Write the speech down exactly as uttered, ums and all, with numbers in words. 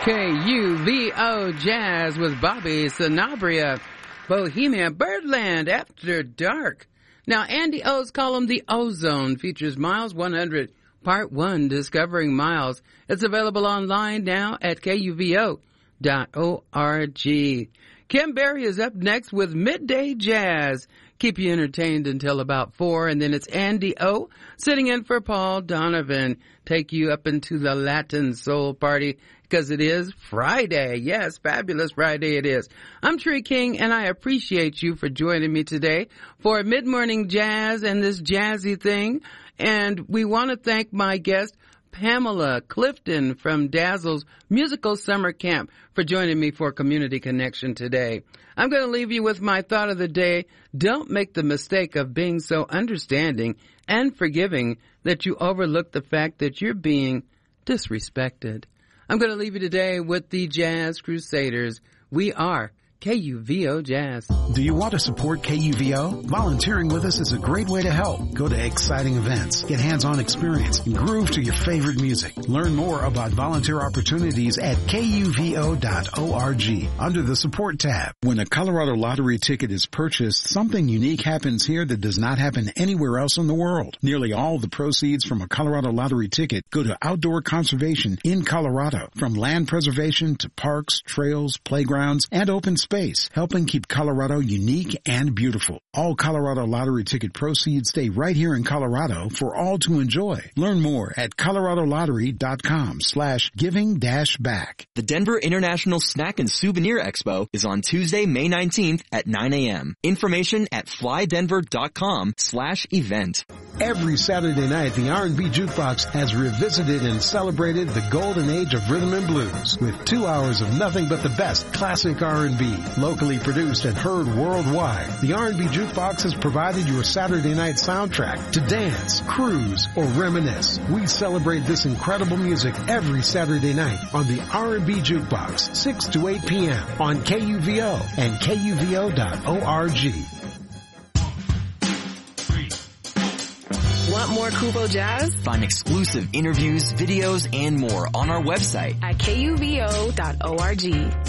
K U V O Jazz with Bobby Sanabria, Bohemia Birdland After Dark. Now, Andy O's column, The Ozone, features Miles one hundred, Part one, Discovering Miles. It's available online now at K U V O dot org. Kim Berry is up next with Midday Jazz. Keep you entertained until about four, and then it's Andy O sitting in for Paul Donovan. Take you up into the Latin Soul Party, because it is Friday. Yes, fabulous Friday it is. I'm Tree King, and I appreciate you for joining me today for Mid-Morning Jazz and this jazzy thing. And we want to thank my guest, Pamela Clifton from Dazzle's Musical Summer Camp, for joining me for Community Connection today. I'm going to leave you with my thought of the day. Don't make the mistake of being so understanding and forgiving that you overlook the fact that you're being disrespected. I'm going to leave you today with the Jazz Crusaders. We are K U V O Jazz. Do you want to support K U V O? Volunteering with us is a great way to help. Go to exciting events, get hands-on experience, and groove to your favorite music. Learn more about volunteer opportunities at K U V O dot org under the Support tab. When a Colorado Lottery ticket is purchased, something unique happens here that does not happen anywhere else in the world. Nearly all the proceeds from a Colorado Lottery ticket go to outdoor conservation in Colorado, from land preservation to parks, trails, playgrounds, and open space. Space, helping keep Colorado unique and beautiful. All Colorado Lottery ticket proceeds stay right here in Colorado for all to enjoy. Learn more at colorado lottery dot com slash giving dash back. The Denver International Snack and Souvenir Expo is on Tuesday, May nineteenth at nine a.m. Information at fly denver dot com slash event. Every Saturday night, the R and B Jukebox has revisited and celebrated the golden age of rhythm and blues with two hours of nothing but the best classic R and B. Locally produced and heard worldwide, the R and B Jukebox has provided your Saturday night soundtrack to dance, cruise, or reminisce. We celebrate this incredible music every Saturday night on the R and B Jukebox, six to eight p.m. on K U V O and K U V O dot org. Want more Kubo Jazz? Find exclusive interviews, videos, and more on our website at K U V O dot org.